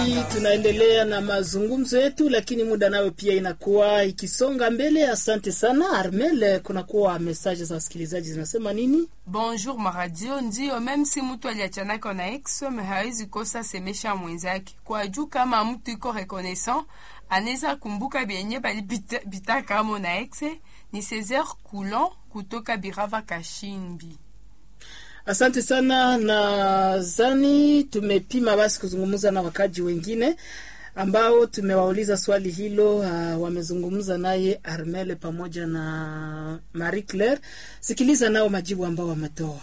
Tunaendelea na mazungumzo yetu, lakini muda nawe pia inakuwa ikisonga mbele. Asante sana Armel, kunakuwa message za wasikilizaji zinasema nini? Bonjour maradio, ndio même si mtu aliachanaka na ex, mais hawezi kosa semesha mwenzake. Kwa juu kama mtu iko reconnaissant, anaweza kumbuka bienye bali bita kama na ex. Ni Césaire Coulon kutoka Birava Kashimbi. Asante sana, na zani tumepima basi kuzungumza na wakaji wengine ambao tumewauliza swali hilo. Wamezungumza naye Armel pamoja na Marie Claire. Sikiliza nao majibu ambao wametoa.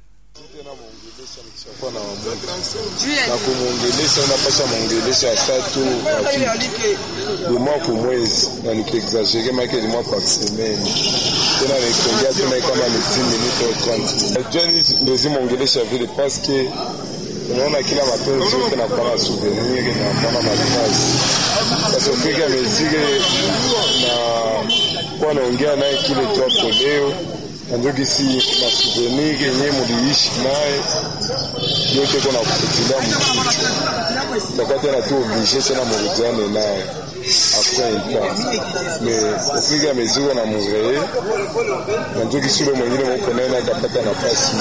Na kumuongelesha unapasha muongelesha tatu de mois pour mwezi, na nikiexagere make de mois par semaine, tena nikiongea tena kama ni 10 minutes au 30. Johnny ndio muongelesha vile parce que unaona kila mapenzi yote na pana souvenir na pana mavazi. Sasa ukiga mezige na kwa naongea naye kile tu hapo leo, ndio si na souvenir yenyewe mliishi naye yote kuna kutilia mtu. Takati na tu obligé sana mrudiane naye après un temps. Mais ukiga mezige na muree, ndio sio mwingine mko naye na kapata nafasi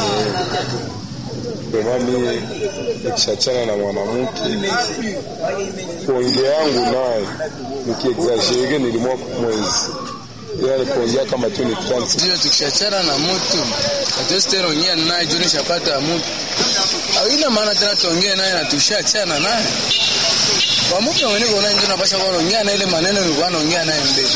mimi nikiachana na mwanamke kuongea yangu naye nikiexagere nilimwa mwezi yale kuongea kama tu ni 30. Ndio tukiachana na mtu atostero ongea naye juu nishapata mtu haina maana tena tuongee naye na tushachana naye kwa mtu mwenyewe unaona ndio unapasha kuongea na ile maneno nilikuwa naongea naye mbele.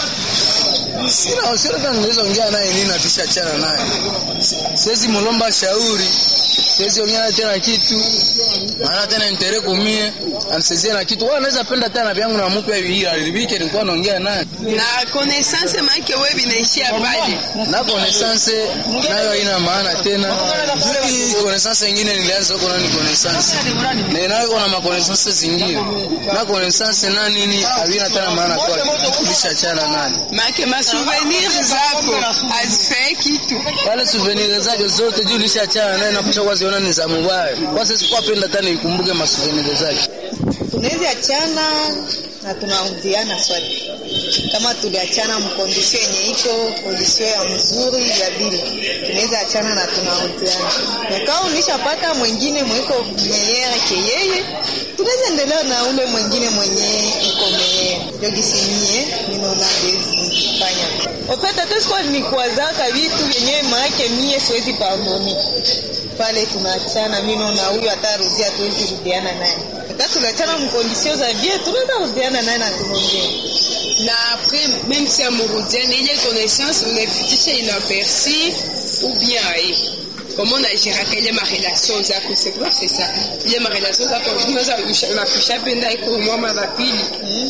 Sina kama naweza ongea naye nini na tushachana naye. Siwezi mulomba shauri, siwezi ongea tena kitu maana tena entere kumie ansezie na kitu. Wao anaweza penda tena vyangu na mpe hivi alibike nilikuwa naongea naye. Na connaissance maana wewe binaishia pale. Na connaissance nayo ina maana tena. Hii connaissance nyingine nilianza huko na ni connaissance. Na nayo kuna ma connaissance zingine. Na connaissance na nini havina tena maana kwa tulishachana nani. Maana souvenir zako azifai kitu. Wale souvenir zake zote juu nilishachana naye na kisha kuziona ni za mubaya. Kwa sasa sikuwa penda tena nikumbuke masouvenir zake. Tunaweza achana na tunarudiana swali. Kama tuliachana mkondisio yenye iko kondisio ya mzuri ya bila, tunaweza achana na tunarudiana. Na kama unishapata mwingine mwiko meilleur ke yeye, tunaweza endelea na ule mwingine mwenye iko meilleur. Ndio gisimie ninaona hizi fanya. Opeta tusko ni kuazaka vitu vyenyewe maana mie siwezi pardoni. Pale tunaachana mimi naona huyu atarudia tuwezi rudiana naye. Kama tunaachana mkondisio za bien, tunaweza rudiana naye na tuongee. Na après, même si amouroudienne, il y a une connaissance, on est petit inaperçu ou bien comment on a géré quelle est ma relation, c'est quoi, c'est ça. Il y a ma relation, ça quand nous avons la couche penda et pour moi ma pili.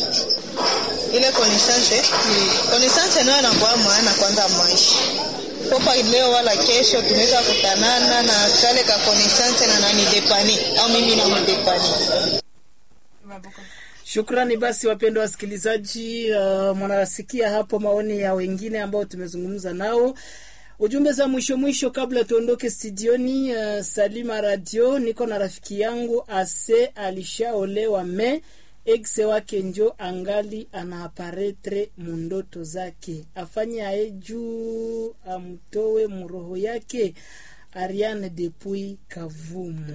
Ile connaissance ndio inakuwa maana kwanza maisha. Popa leo wala kesho tunaweza kutanana na kale ka connaissance na nani depani au mimi na mdepani. Shukrani basi wapendwa wasikilizaji, mnasikia hapo maoni ya wengine ambao tumezungumza nao. Ujumbe za mwisho kabla tuondoke studioni. Salima Radio, niko na rafiki yangu ase alishaolewa ex wake njo angali anaaparetre mundoto zake, afanye aeju amtowe muroho yake. Ariane depuis Kavumu.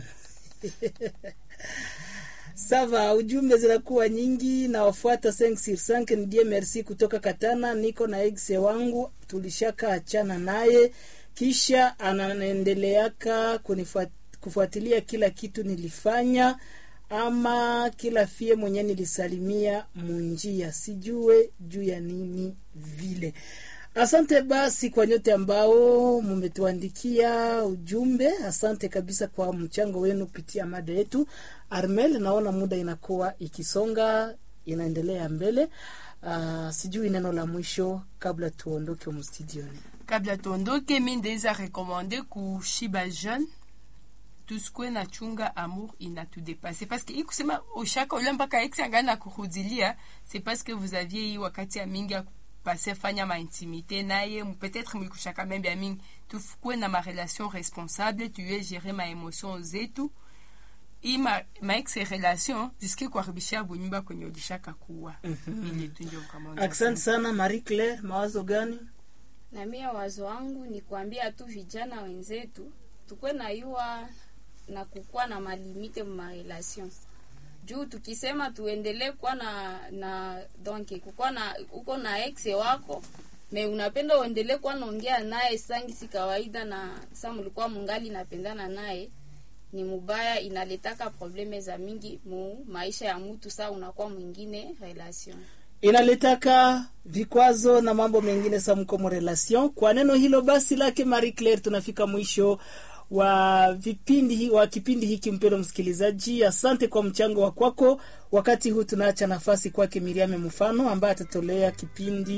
Sava, ujumbe zinakuwa nyingi na wafuata 5/5. Ndie merci kutoka Katana, niko na ex wangu tulishaka achana naye, kisha anaendeleaka kufuatilia kila kitu nilifanya ama kila fie mwenye nilisalimia munjia, sijue juu ya nini vile. Asante basi kwa nyote ambao mmetuandikia ujumbe. Asante kabisa kwa mchango wenu kupitia mada yetu. Armel, naona muda inakuwa ikisonga, inaendelea mbele. Sijui neno la mwisho kabla tuondoke mstudioni. Kabla tuondoke, mimi ndeza recommander ku Shiba jeune tuskwe na chunga amour inatudepasser, parce que ikusema ushaka ulemba ka ex angana kurudilia, c'est parce que vous aviez wakati ya mingi passer fanya ma intimité naye, peut-être mwikushaka même bien mingi, tukwe na ma relation responsable, tu es gérer ma émotion zetu hii ma ex relation zisikie kuharibishia bunyumba kwenye ulishaka kuwa. Ile tu ndio kama. Asante sana Marie Claire, mawazo gani? Na mimi wazo wangu ni kuambia tu vijana wenzetu tukwe na yua na kukua na malimite ma relation. Juu tukisema tuendelee kuwa na donc kukua na uko na ex wako me unapenda uendelee kuwa naongea naye sangi si kawaida na sasa mlikuwa mungali napendana naye ni mubaya, inaletaka probleme za mingi mu maisha ya mtu. Sasa unakuwa mwingine relation inaletaka vikwazo na mambo mengine sa mkomo relation. Kwa neno hilo basi lake Marie Claire tunafika mwisho wa kipindi hiki mpendwa msikilizaji. Asante kwa mchango wa kwako. Wakati huu tunaacha nafasi kwake Miriam Mfano ambaye atatolea kipindi